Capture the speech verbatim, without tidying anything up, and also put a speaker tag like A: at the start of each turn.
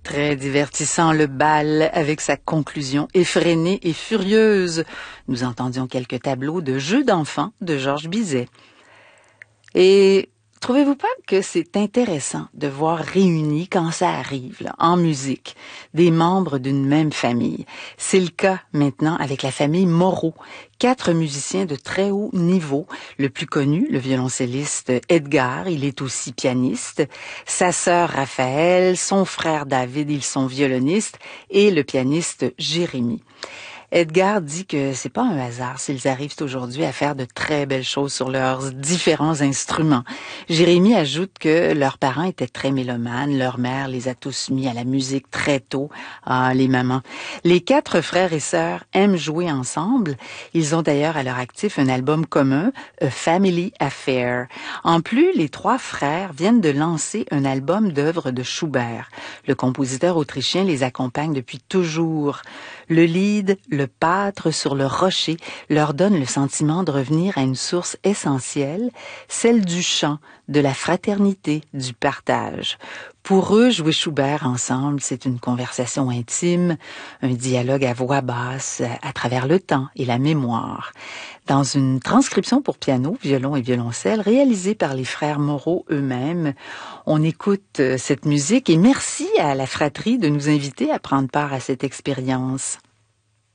A: Très divertissant le bal avec sa conclusion effrénée et furieuse. Nous entendions quelques tableaux de jeux d'enfants de Georges Bizet. Et trouvez-vous pas que c'est intéressant de voir réunis, quand ça arrive, là, en musique, des membres d'une même famille? C'est le cas maintenant avec la famille Moreau. Quatre musiciens de très haut niveau. Le plus connu, le violoncelliste Edgar, il est aussi pianiste. Sa sœur Raphaël, son frère David, ils sont violonistes. Et le pianiste Jérémy. Edgar dit que c'est pas un hasard s'ils arrivent aujourd'hui à faire de très belles choses sur leurs différents instruments. Jérémy ajoute que leurs parents étaient très mélomanes, leur mère les a tous mis à la musique très tôt. Ah, les mamans. Les quatre frères et sœurs aiment jouer ensemble. Ils ont d'ailleurs à leur actif un album commun, A Family Affair. En plus, les trois frères viennent de lancer un album d'œuvres de Schubert. Le compositeur autrichien les accompagne depuis toujours. Le lead, le pâtre sur le rocher, leur donne le sentiment de revenir à une source essentielle, celle du chant, de la fraternité, du partage. Pour eux, jouer Schubert ensemble, c'est une conversation intime, un dialogue à voix basse à travers le temps et la mémoire. Dans une transcription pour piano, violon et violoncelle réalisée par les frères Moreau eux-mêmes, on écoute cette musique et merci à la fratrie de nous inviter à prendre part à cette expérience.